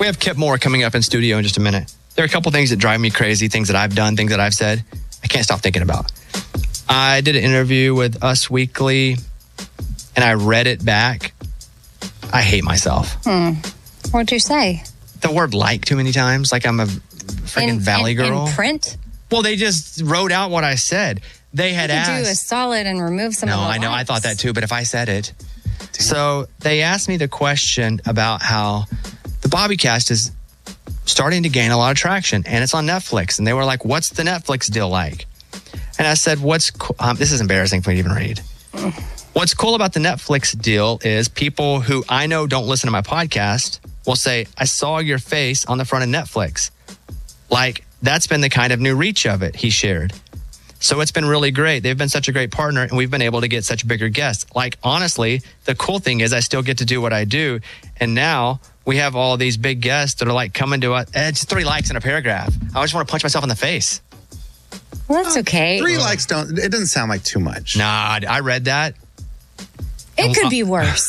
We have Kip Moore coming up in studio in just a minute. There are a couple things that drive me crazy, things that I've done, things that I've said. I can't stop thinking about. I did an interview with Us Weekly, and I read it back. I hate myself. What'd you say? The word like too many times, like I'm a freaking Valley girl. In print? Well, they just wrote out what I said. They had You could asked. do a solid and remove some of the No, I know. I thought that too, but if I said it. So they asked me the question about how the Bobbycast is starting to gain a lot of traction, and it's on Netflix. And they were like, what's the Netflix deal like? And I said, this is embarrassing for me to even read. What's cool about the Netflix deal is people who I know don't listen to my podcast will say, I saw your face on the front of Netflix. Like, that's been the kind of new reach of it, he shared. So it's been really great. They've been such a great partner, and we've been able to get such bigger guests. Like, honestly, the cool thing is I still get to do what I do. And now we have all these big guests that are like coming to us. It's 3 likes in a paragraph. I just want to punch myself in the face. Well, that's okay. 3 likes it doesn't sound like too much. Nah, I read that. It could be worse.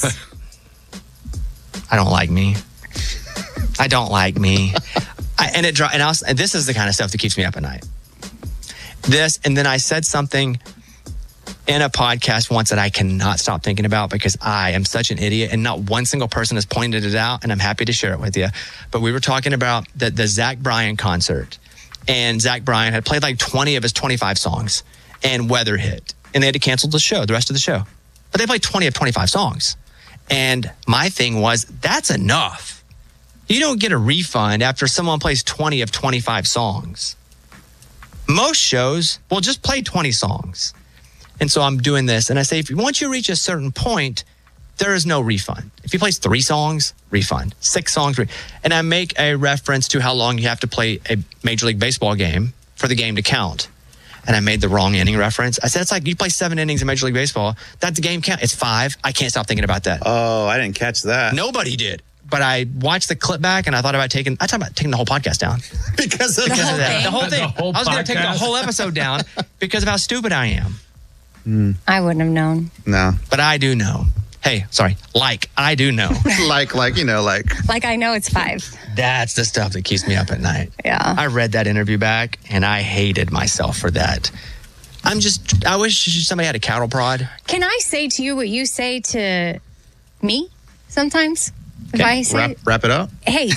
I don't like me. I don't like me. This is the kind of stuff that keeps me up at night. And then I said something in a podcast once that I cannot stop thinking about because I am such an idiot and not one single person has pointed it out, and I'm happy to share it with you. But we were talking about the Zach Bryan concert, and Zach Bryan had played like 20 of his 25 songs, and weather hit, and they had to cancel the rest of the show. But they played 20 of 25 songs. And my thing was, that's enough. You don't get a refund after someone plays 20 of 25 songs. Most shows will just play 20 songs. And so I'm doing this, and I say, once you reach a certain point, there is no refund. If he plays 3 songs, refund. 6 songs, and I make a reference to how long you have to play a Major League Baseball game for the game to count. And I made the wrong inning reference. I said, it's like you play 7 innings in Major League Baseball. That's the game count. It's 5. I can't stop thinking about that. Oh, I didn't catch that. Nobody did. But I watched the clip back, and I thought about taking the whole podcast down. because of that. The whole thing. The whole I was going to take the podcast. whole episode down because of how stupid I am. I wouldn't have known. No. But I do know. Hey, sorry. I do know. like. Like I know it's 5. That's the stuff that keeps me up at night. Yeah. I read that interview back, and I hated myself for that. I wish somebody had a cattle prod. Can I say to you what you say to me sometimes? If Okay. I say, Wrap it up. hey,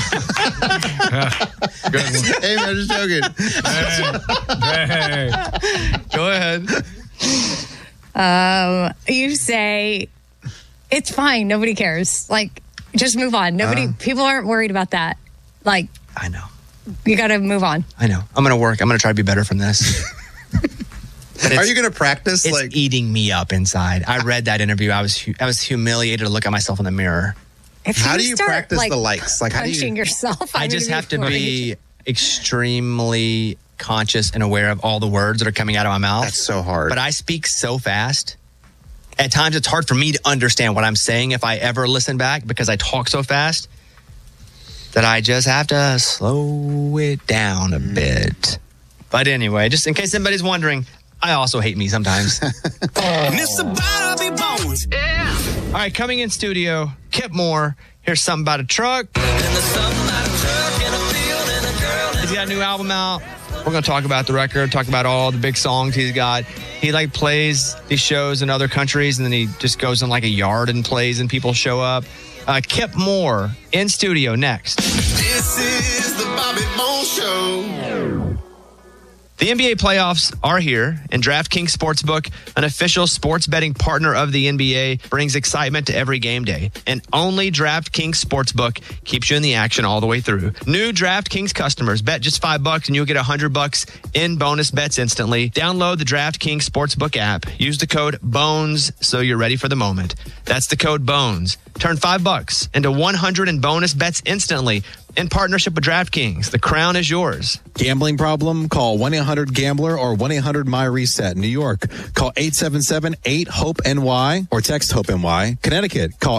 Good one. Hey, man, just joking. Hey. Go ahead. you say, it's fine. Nobody cares. Like, just move on. People aren't worried about that. Like, I know. you got to move on. I know. I'm going to work. I'm going to try to be better from this. Are you going to practice? It's eating me up inside. I read that interview. I was humiliated to look at myself in the mirror. If How you do you start, practice the likes? Like, how do punching you? yourself? I just have to be extremely conscious and aware of all the words that are coming out of my mouth. That's so hard. But I speak so fast. At times, it's hard for me to understand what I'm saying if I ever listen back because I talk so fast that I just have to slow it down a bit. But anyway, just in case anybody's wondering, I also hate me sometimes. All right, coming in studio, Kip Moore. Here's something about a truck. He's got a new album out. We're going to talk about the record, talk about all the big songs he's got. He plays these shows in other countries, and then he just goes in like a yard and plays, and people show up. Kip Moore in studio next. This is the Bobby Bones Show. The NBA playoffs are here, and DraftKings Sportsbook, an official sports betting partner of the NBA, brings excitement to every game day. And only DraftKings Sportsbook keeps you in the action all the way through. New DraftKings customers bet just $5 and you'll get $100 in bonus bets instantly. Download the DraftKings Sportsbook app. Use the code BONES so you're ready for the moment. That's the code BONES. Turn $5 into $100 in bonus bets instantly in partnership with DraftKings. The crown is yours. Gambling problem? Call 1-800-GAMBLER or 1-800-MY-RESET. New York, call 877-8-HOPE-NY or text HOPE-NY. Connecticut, call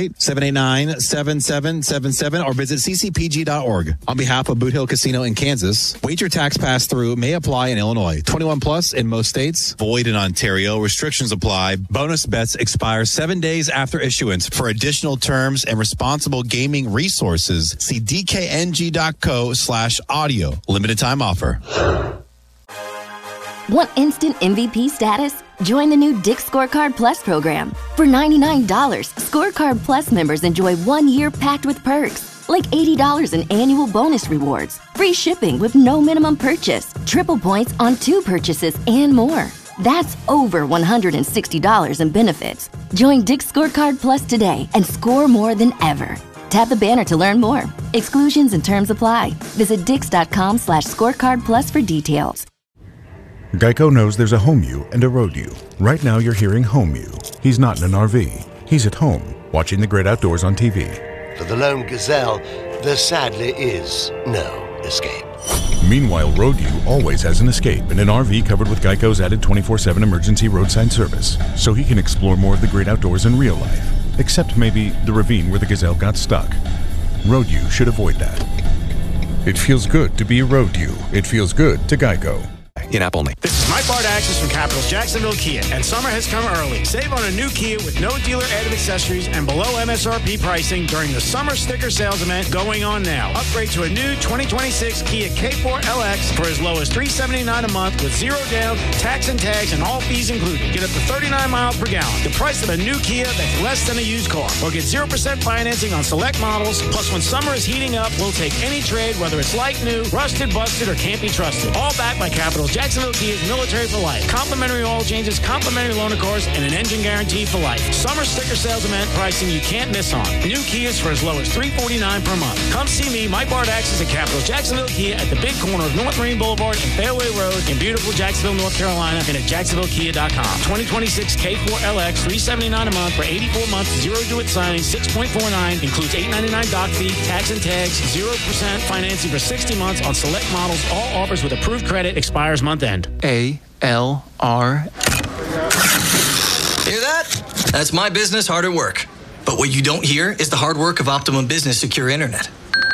888-789-7777 or visit ccpg.org. On behalf of Boot Hill Casino in Kansas, wager tax pass-through may apply in Illinois. 21 plus in most states. Void in Ontario. Restrictions apply. Bonus bets expire 7 days after issuance. For additional terms and responsible gaming resources, see dkng.co/audio. Limited time offer. Want instant MVP status? Join the new Dick's Scorecard Plus program. For $99, Scorecard Plus members enjoy 1 year packed with perks, like $80 in annual bonus rewards, free shipping with no minimum purchase, triple points on 2 purchases, and more. That's over $160 in benefits. Join Dick's Scorecard Plus today and score more than ever. Tap the banner to learn more. Exclusions and terms apply. Visit dix.com/scorecard plus for details. Geico knows there's a home you and a road you. Right now you're hearing home you. He's not in an RV. He's at home, watching the great outdoors on TV. For the lone gazelle, there sadly is no escape. Meanwhile, road you always has an escape in an RV covered with Geico's added 24/7 emergency roadside service, so he can explore more of the great outdoors in real life, except maybe the ravine where the gazelle got stuck. Road you should avoid that. It feels good to be a road you. It feels good to Geico. In-app only. This is Mike Bardaxis from Capitals Jacksonville Kia, and summer has come early. Save on a new Kia with no dealer added accessories and below MSRP pricing during the summer sticker sales event going on now. Upgrade to a new 2026 Kia K4 LX for as low as $379 a month with zero down, tax and tags, and all fees included. Get up to 39 miles per gallon. The price of a new Kia that's less than a used car. Or get 0% financing on select models. Plus, when summer is heating up, we'll take any trade, whether it's like new, rusted, busted, or can't be trusted. All backed by Capitals Jacksonville Kia's military for life. Complimentary oil changes, complimentary loaner cars, and an engine guarantee for life. Summer sticker sales event pricing you can't miss on. New Kias for as low as $349 per month. Come see me, Mike Bardaxis at Capitals Jacksonville Kia at the big corner of North Marine Boulevard and Fairway Road in beautiful Jacksonville, North Carolina, and at jacksonvillekia.com. 2026 K4 LX, $379 a month for 84 months, zero due at signing, 6.49, includes $899 dock fee, tax and tags, 0% financing for 60 months on select models. All offers with approved credit, expires month end. ALR. Hear that? That's my business hard at work. But what you don't hear is the hard work of Optimum Business Secure Internet.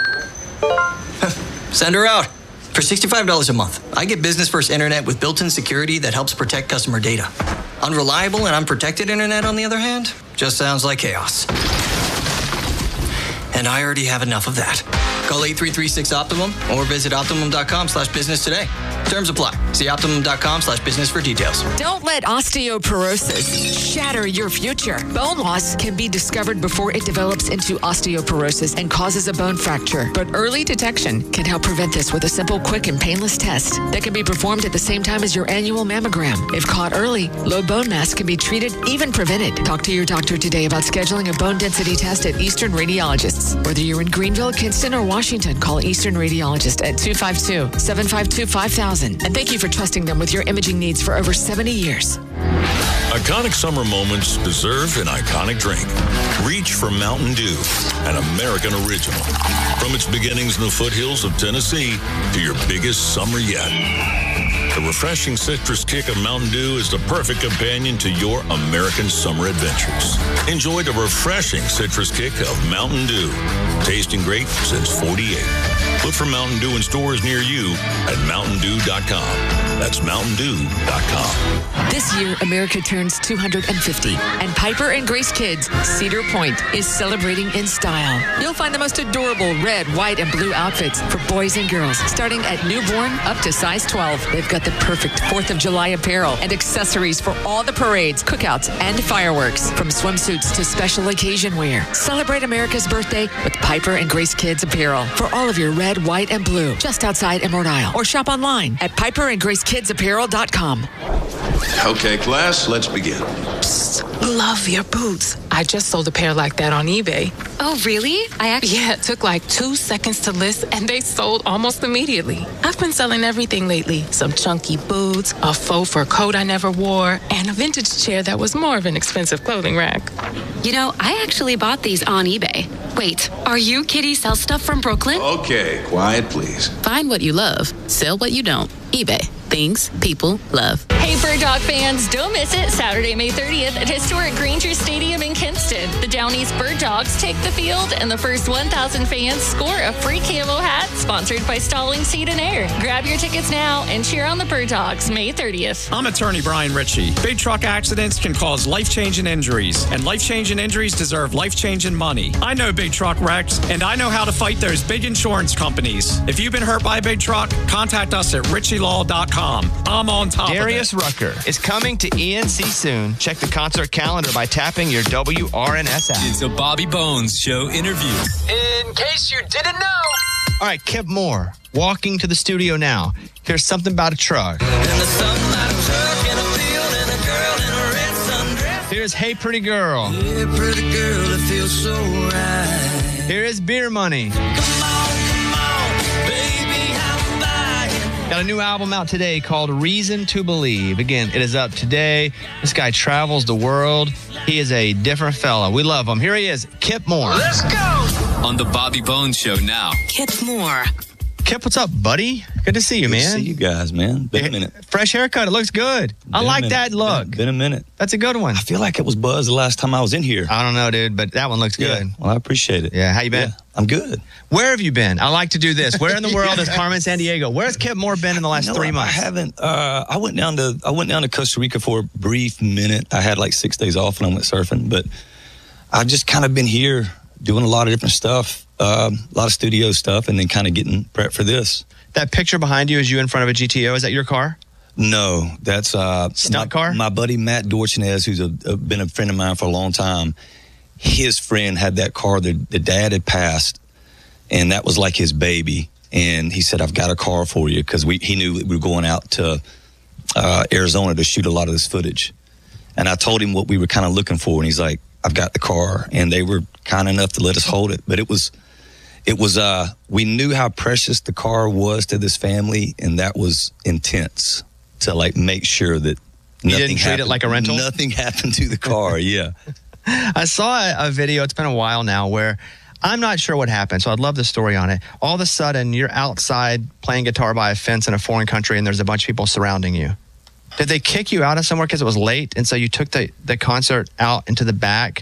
Send her out. For $65 a month, I get business-first internet with built-in security that helps protect customer data. Unreliable and unprotected internet, on the other hand, just sounds like chaos. And I already have enough of that. Call 8336-OPTIMUM or visit optimum.com/business today. Terms apply. See optimum.com/business for details. Don't let osteoporosis shatter your future. Bone loss can be discovered before it develops into osteoporosis and causes a bone fracture. But early detection can help prevent this with a simple, quick, and painless test that can be performed at the same time as your annual mammogram. If caught early, low bone mass can be treated, even prevented. Talk to your doctor today about scheduling a bone density test at Eastern Radiologists. Whether you're in Greenville, Kinston, or Washington, call Eastern Radiologist at 252-752-5000. And thank you for trusting them with your imaging needs for over 70 years. Iconic summer moments deserve an iconic drink. Reach for Mountain Dew, an American original. From its beginnings in the foothills of Tennessee to your biggest summer yet. The refreshing citrus kick of Mountain Dew is the perfect companion to your American summer adventures. Enjoy the refreshing citrus kick of Mountain Dew. Tasting great since 48. Look for Mountain Dew in stores near you at mountaindew.com. That's mountaindew.com. This year, America turns 250, and Piper and Grace Kids Cedar Point is celebrating in style. You'll find the most adorable red, white, and blue outfits for boys and girls, starting at newborn up to size 12. They've got the perfect 4th of July apparel and accessories for all the parades, cookouts, and fireworks. From swimsuits to special occasion wear. Celebrate America's birthday with Piper and Grace Kids apparel for all of your red, white, and blue, just outside Emerald Isle. Or shop online at piperandgracekid.com. kidsapparel.com. Okay, class, let's begin. Love your boots. I just sold a pair like that on eBay. Oh, really? Yeah, it took like 2 seconds to list and they sold almost immediately. I've been selling everything lately. Some chunky boots, a faux fur coat I never wore, and a vintage chair that was more of an expensive clothing rack. You know, I actually bought these on eBay. Wait, are you Kitty Sell Stuff from Brooklyn? Okay, quiet, please. Find what you love. Sell what you don't. eBay. Things people love. Hey, Bird Dog fans, don't miss it. Saturday, May 30th at historic Granger Stadium in Kinston. The Down East Bird Dogs take the field, and the first 1,000 fans score a free camo hat sponsored by Stalling Seed and Air. Grab your tickets now and cheer on the Bird Dogs May 30th. I'm attorney Brian Ritchie. Big truck accidents can cause life-changing injuries, and life-changing injuries deserve life-changing money. I know big truck wrecks, and I know how to fight those big insurance companies. If you've been hurt by a big truck, contact us at ritchielaw.com. I'm on top Darius of it. Rucker is coming to ENC soon. Check the concert calendar by tapping your WRNS app. It's a Bobby Bones Show interview. In case you didn't know. All right, Kip Moore, walking to the studio now. Here's something about a truck. Here's Hey Pretty Girl. Hey, pretty girl, it feels so right. Here is Beer Money. Come on, baby, I'm buying. Got a new album out today called Reason to Believe. Again, it is up today. This guy travels the world. He is a different fella. We love him. Here he is, Kip Moore. Let's go. On the Bobby Bones Show now. Kip Moore. Kip, what's up, buddy? Good to see you, man. Good to see you guys, man. Been a minute. Fresh haircut. It looks good. I like that look. Been a minute. That's a good one. I feel like it was Buzz the last time I was in here. I don't know, dude, but that one looks good. Yeah. Well, I appreciate it. Yeah. How you been? Yeah, I'm good. Where have you been? I like to do this. Where in the world is Carmen Sandiego? Where's Kip Moore been in the last 3 months? I haven't. I went down to Costa Rica for a brief minute. I had like 6 days off and I went surfing, but I've just kind of been here doing a lot of different stuff, a lot of studio stuff, and then kind of getting prepped for this. That picture behind you is you in front of a GTO. Is that your car? No, that's stunt car. My buddy Matt Dorchinez, who's been a friend of mine for a long time. His friend had that car. The dad had passed, and that was like his baby. And he said, "I've got a car for you," because he knew we were going out to Arizona to shoot a lot of this footage. And I told him what we were kind of looking for, and he's like, "I've got the car." And they were kind enough to let us hold it, but it was we knew how precious the car was to this family, and that was intense to like make sure that you didn't treat it like a rental. Nothing happened to the car. Yeah. I saw a video, it's been a while now, where I'm not sure what happened, so I'd love the story on it. All of a sudden, you're outside playing guitar by a fence in a foreign country, and there's a bunch of people surrounding you. Did they kick you out of somewhere because it was late, and so you took the concert out into the back?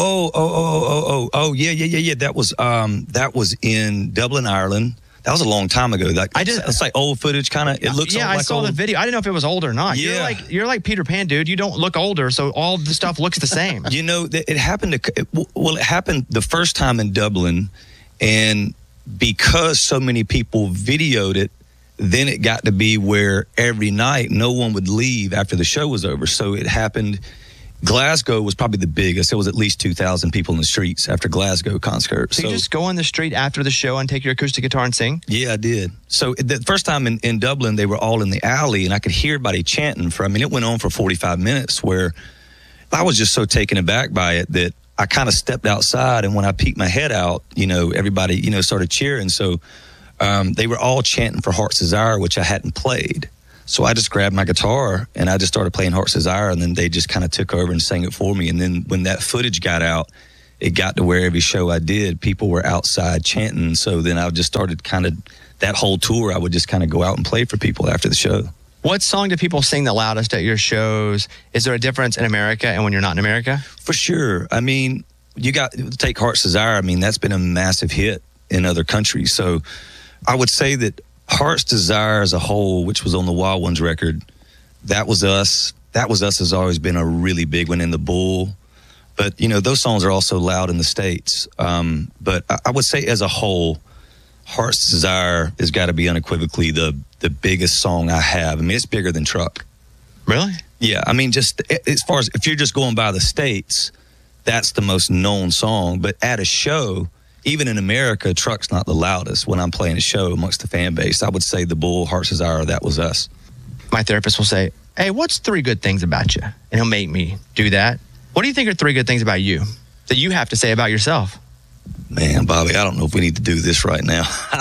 Yeah. That was in Dublin, Ireland. That was a long time ago. It's like old footage, kind of. It looks. Yeah, like I saw the video. I didn't know if it was old or not. Yeah. You're like Peter Pan, dude. You don't look older, so all the stuff looks the same. You know, it happened. It happened the first time in Dublin, and because so many people videoed it, then it got to be where every night no one would leave after the show was over. So it happened. Glasgow was probably the biggest. There was at least 2,000 people in the streets after Glasgow concert. So you just go on the street after the show and take your acoustic guitar and sing? Yeah, I did. So the first time in Dublin, they were all in the alley, and I could hear everybody chanting. It went on for 45 minutes, where I was just so taken aback by it that I kind of stepped outside, and when I peeked my head out, everybody, started cheering. So they were all chanting for Heart's Desire, which I hadn't played. So I just grabbed my guitar and I just started playing Heart's Desire, and then they just kind of took over and sang it for me. And then when that footage got out, it got to where every show I did, people were outside chanting. So then I just started that whole tour, I would just kind of go out and play for people after the show. What song do people sing the loudest at your shows? Is there a difference in America and when you're not in America? For sure. I mean, you got to take Heart's Desire. I mean, that's been a massive hit in other countries. So I would say that Heart's Desire as a whole, which was on the Wild Ones record, that was us. That was us has always been a really big one in the Bull. But, those songs are also loud in the States. But I would say as a whole, Heart's Desire has got to be unequivocally the biggest song I have. I mean, it's bigger than Truck. Really? Yeah. I mean, just as far as if you're just going by the States, that's the most known song. But at a show, even in America, Truck's not the loudest when I'm playing a show amongst the fan base. I would say the Bull, Heart's Desire, that was us. my therapist will say, hey, what's 3 good things about you? And he'll make me do that. What do you think are 3 good things about you that you have to say about yourself? Man, Bobby, I don't know if we need to do this right now.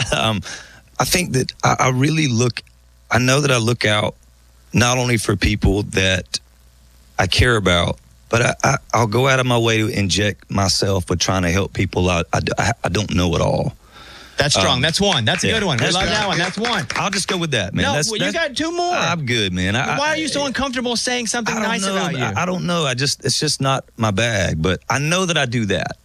I think that I really I know that I look out not only for people that I care about, but I'll go out of my way to inject myself with trying to help people out. I don't know it all. That's strong. That's one. That's a good one. We love good. that one. That's one. I'll just go with that, man. No, you got 2 more. I'm good, man. Why are you so uncomfortable saying something nice about you? I don't know. It's just not my bag. But I know that I do that.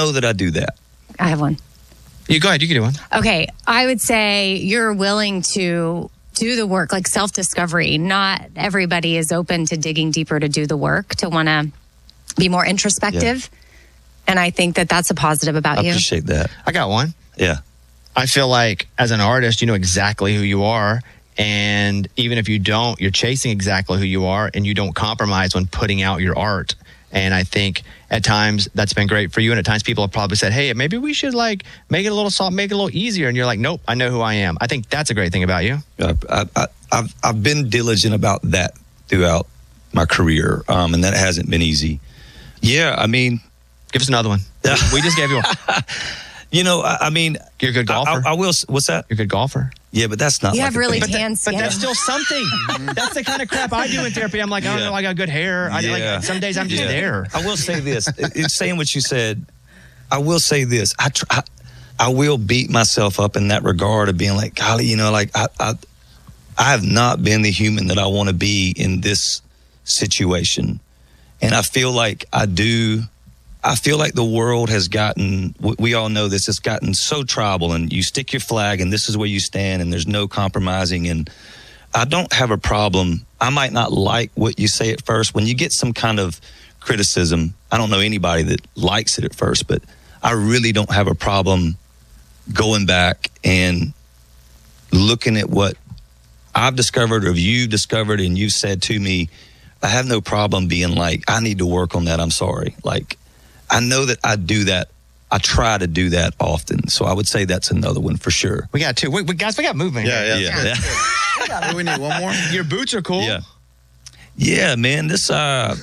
I have one. You go ahead. You can do one. Okay. I would say you're willing to do the work, like self-discovery. Not everybody is open to digging deeper to do the work, to want to be more introspective. Yeah. And I think that that's a positive about you. I appreciate that. I got one. Yeah. I feel like as an artist, you know exactly who you are. And even if you don't, you're chasing exactly who you are, and you don't compromise when putting out your art. And I think at times that's been great for you. And at times people have probably said, hey, maybe we should like make it a little soft, make it a little easier. And you're like, nope, I know who I am. I think that's a great thing about you. I've been diligent about that throughout my career. And that hasn't been easy. Yeah. I mean, give us another one. We just gave you one. You know, I mean, you're a good golfer. I will. What's that? You're a good golfer. Yeah, but that's not. You like have really tan skin. But that's still something. That's the kind of crap I do in therapy. I'm like, I don't know, I got good hair. Like, some days I'm just there. I will say this. Saying what you said, I will say this. I will beat myself up in that regard of being like, golly, you know, like I have not been the human that I want to be in this situation, and I feel like I do. I feel like the world has gotten, we all know this, it's gotten so tribal, and you stick your flag and this is where you stand and there's no compromising. And I don't have a problem. I might not like what you say at first. When you get some kind of criticism, I don't know anybody that likes it at first, but I really don't have a problem going back and looking at what I've discovered or you've discovered and you've said to me. I have no problem being like, I need to work on that. I'm sorry. Like, I know that I do that. I try to do that often. So I would say that's another one for sure. We got 2. Guys, we got movement. Yeah. We need one more. Your boots are cool. Yeah, man. That's not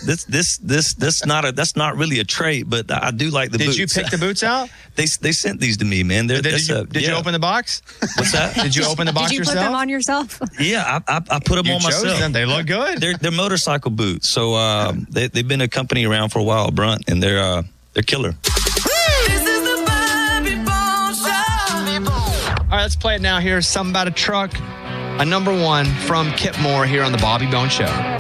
really a trait, but I do like the boots. Did you pick the boots out? They sent these to me, man. Did you open the box? What's that? Did you open the box yourself? Did you put them on yourself? Yeah, I put them on myself. Them. They look good. They're motorcycle boots. So they've been a company around for a while, Brunt, and they're killer. All right, let's play it now. Here's Something About a Truck, a number 1 from Kip Moore here on the Bobby Bones Show.